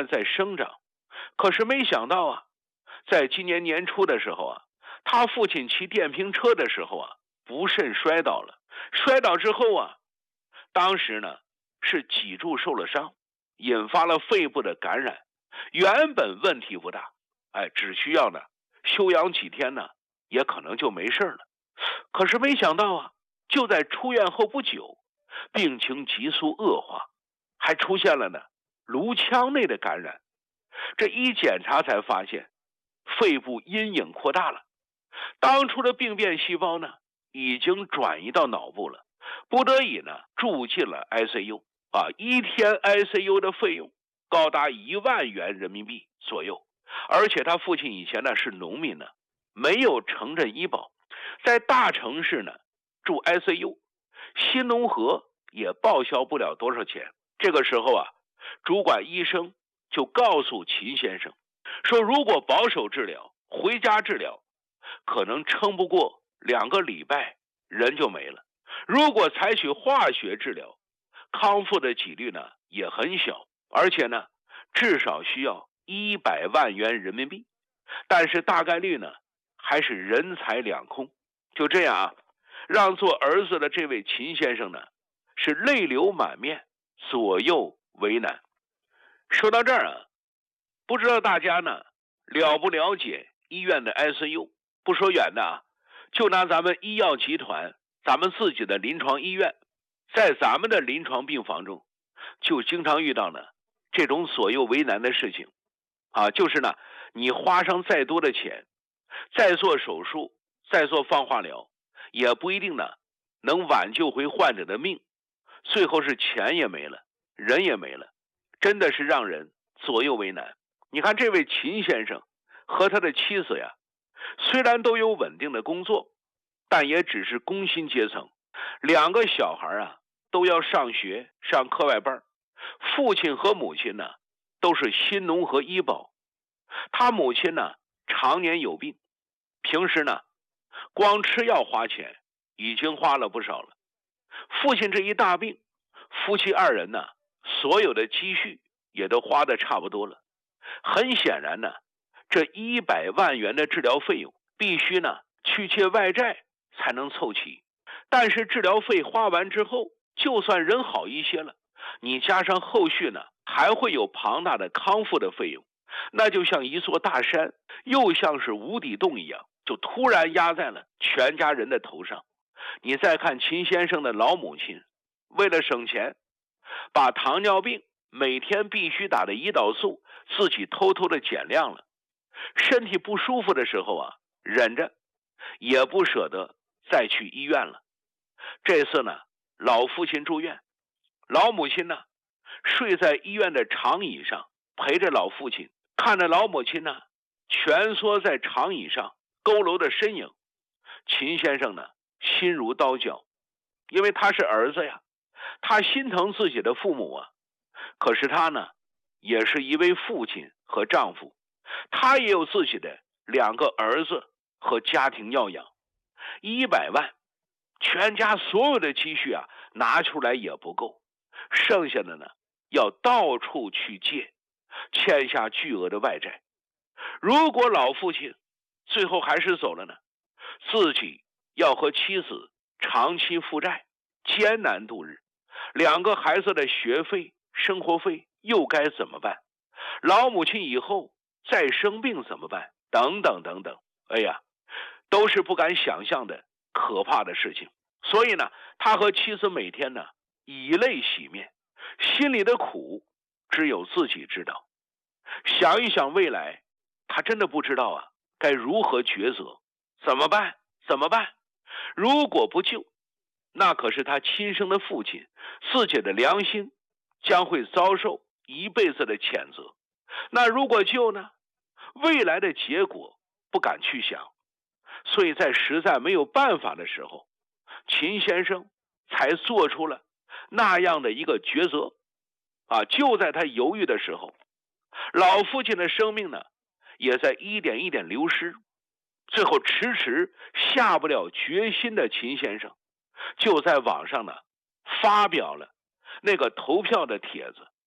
在生长。可是没想到啊，在今年年初的时候啊，他父亲骑电瓶车的时候啊，不慎摔倒了。摔倒之后啊，当时呢是脊柱受了伤，引发了肺部的感染。原本问题不大，只需要呢休养几天呢，也可能就没事了。可是没想到啊，就在出院后不久，病情急速恶化，还出现了呢颅腔内的感染。这一检查才发现，肺部阴影扩大了。当初的病变细胞呢，已经转移到脑部了，不得已呢住进了 ICU 一天 ICU 的费用高达1万元人民币左右。而且他父亲以前呢是农民呢，没有城镇医保，在大城市呢住 ICU， 新农合也报销不了多少钱。这个时候啊，主管医生就告诉秦先生说，如果保守治疗，回家治疗，可能撑不过2个礼拜人就没了。如果采取化学治疗，康复的几率呢也很小，而且呢至少需要100万元人民币，但是大概率呢还是人财两空。就这样啊，让做儿子的这位秦先生呢是泪流满面，左右为难。说到这儿啊，不知道大家呢了不了解医院的 ICU。 不说远的啊，就拿咱们医药集团咱们自己的临床医院，在咱们的临床病房中就经常遇到呢这种左右为难的事情就是呢你花上再多的钱，再做手术，再做放化疗，也不一定呢能挽救回患者的命，最后是钱也没了，人也没了，真的是让人左右为难。你看这位秦先生和他的妻子呀，虽然都有稳定的工作，但也只是工薪阶层，2个小孩啊都要上学上课外班，父亲和母亲呢都是新农合医保。他母亲呢常年有病，平时呢光吃药花钱已经花了不少了。父亲这一大病，夫妻2人呢所有的积蓄也都花得差不多了。很显然呢，这100万元的治疗费用必须呢去借外债才能凑齐。但是治疗费花完之后，就算人好一些了，你加上后续呢还会有庞大的康复的费用，那就像一座大山，又像是无底洞一样，就突然压在了全家人的头上。你再看秦先生的老母亲，为了省钱，把糖尿病每天必须打的胰岛素自己偷偷的减量了。身体不舒服的时候啊，忍着也不舍得再去医院了。这次呢，老父亲住院，老母亲呢睡在医院的长椅上，陪着老父亲，看着老母亲呢蜷缩在长椅上佝偻的身影。秦先生呢心如刀绞，因为他是儿子呀，他心疼自己的父母啊。可是他呢也是一位父亲和丈夫，他也有自己的2个儿子和家庭要养。100万，全家所有的积蓄啊拿出来也不够，剩下的呢要到处去借，欠下巨额的外债。如果老父亲最后还是走了呢，自己要和妻子长期负债，艰难度日，2个孩子的学费生活费又该怎么办？老母亲以后再生病怎么办？等等等等，哎呀，都是不敢想象的可怕的事情。所以呢，他和妻子每天呢以泪洗面，心里的苦只有自己知道。想一想未来，他真的不知道啊该如何抉择。怎么办？怎么办？如果不救，那可是他亲生的父亲，自己的良心将会遭受一辈子的谴责。那如果救呢？未来的结果不敢去想。所以在实在没有办法的时候，秦先生才做出了那样的一个抉择就在他犹豫的时候，老父亲的生命呢也在一点一点流失。最后迟迟下不了决心的秦先生，就在网上呢发表了那个投票的帖子，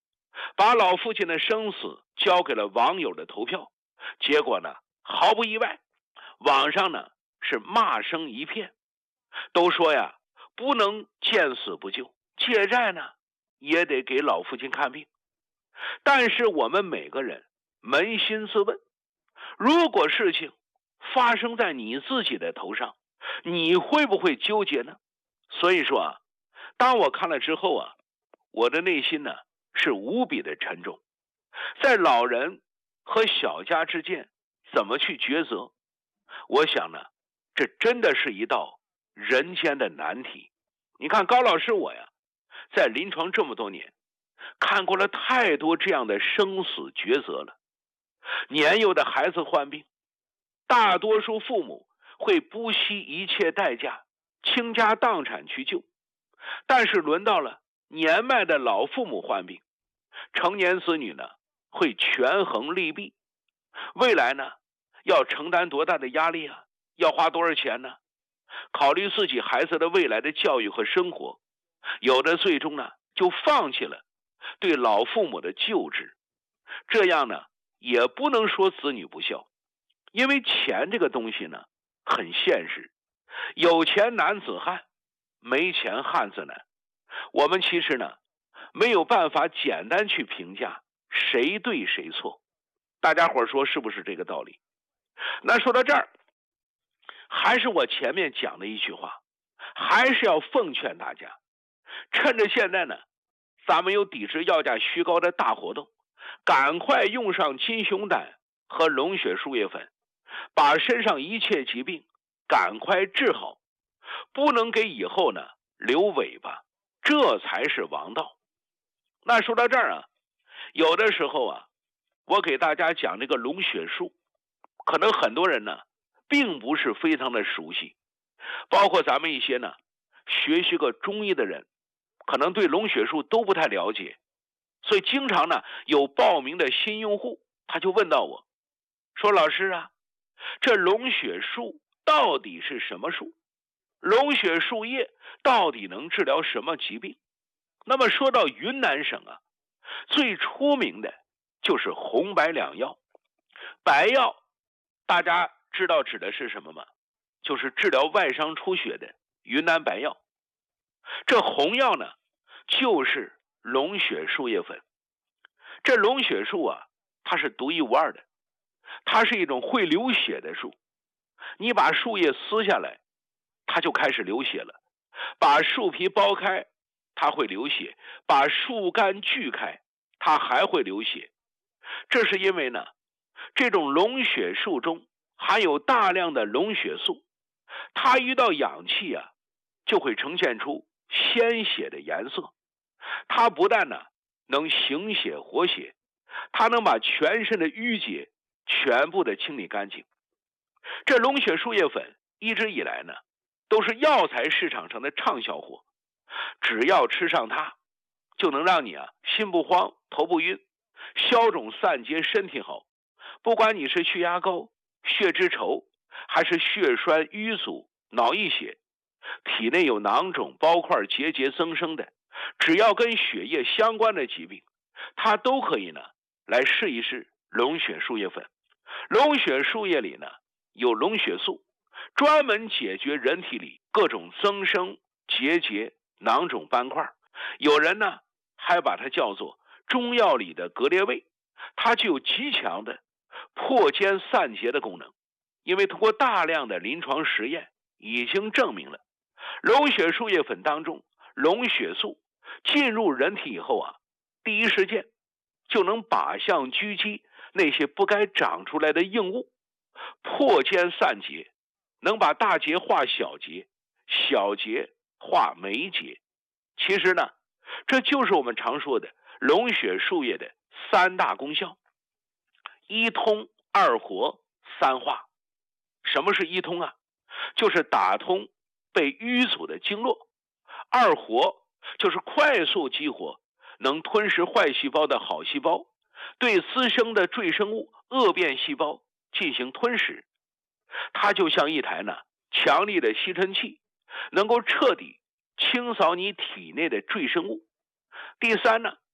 把老父亲的生死交给了网友的投票。结果呢，毫不意外，网上呢是骂声一片，都说呀，不能见死不救，借债呢也得给老父亲看病。但是我们每个人扪心自问，如果事情发生在你自己的头上，你会不会纠结呢？所以说啊，当我看了之后啊，我的内心呢是无比的沉重。在老人和小家之间怎么去抉择？我想呢，这真的是一道人间的难题。你看高老师我呀，在临床这么多年，看过了太多这样的生死抉择了。年幼的孩子患病，大多数父母会不惜一切代价倾家荡产去救，但是轮到了年迈的老父母患病，成年子女呢会权衡利弊，未来呢要承担多大的压力啊，要花多少钱呢？考虑自己孩子的未来的教育和生活，有的最终呢就放弃了对老父母的救治。这样呢也不能说子女不孝，因为钱这个东西呢很现实，有钱男子汉，没钱汉子难。我们其实呢没有办法简单去评价谁对谁错，大家伙说是不是这个道理？那说到这儿，还是我前面讲的一句话，还是要奉劝大家，趁着现在呢咱们有抵制药价虚高的大活动，赶快用上金熊胆和龙血树叶粉，把身上一切疾病赶快治好，不能给以后呢留尾巴，这才是王道。那说到这儿啊，有的时候啊，我给大家讲这个龙血树，可能很多人呢并不是非常的熟悉，包括咱们一些呢学习过中医的人，可能对龙血树都不太了解。所以经常呢有报名的新用户，他就问到我说，老师啊，这龙血树到底是什么树？龙血树叶到底能治疗什么疾病？那么说到云南省啊，最出名的就是红白两药。白药大家知道指的是什么吗？就是治疗外伤出血的云南白药。这红药呢就是龙血树叶粉。这龙血树啊，它是独一无二的，它是一种会流血的树。你把树叶撕下来，它就开始流血了；把树皮剥开，它会流血；把树干锯开，它还会流血。这是因为呢，这种龙血树中含有大量的龙血素，它遇到氧气啊，就会呈现出鲜血的颜色。它不但呢能行血活血，它能把全身的淤结全部的清理干净。这龙血树叶粉一直以来呢都是药材市场上的畅销货，只要吃上它，就能让你啊心不慌头不晕，消肿散结身体好。不管你是血压高、血脂稠，还是血栓淤阻、脑溢血，体内有囊肿包块结节增生的，只要跟血液相关的疾病，它都可以呢来试一试龙血树叶粉。龙血树叶里呢有龙血素，专门解决人体里各种增生、结节、囊肿斑块。有人呢还把它叫做中药里的格列卫，它具有极强的破坚散结的功能。因为通过大量的临床实验已经证明了，龙血树叶粉当中龙血素进入人体以后啊，第一时间就能靶向狙击那些不该长出来的硬物，破坚散结，能把大结化小结，小结化没结。其实呢，这就是我们常说的龙血树叶的三大功效：一通、二活、三化。什么是一通啊？就是打通被淤阻的经络。二活就是快速激活能吞噬坏细胞的好细胞，对滋生的赘生物、恶变细胞进行吞噬。它就像一台呢强力的吸尘器，能够彻底清扫你体内的赘生物。第三呢，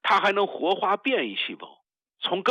它还能活化变异细胞，从根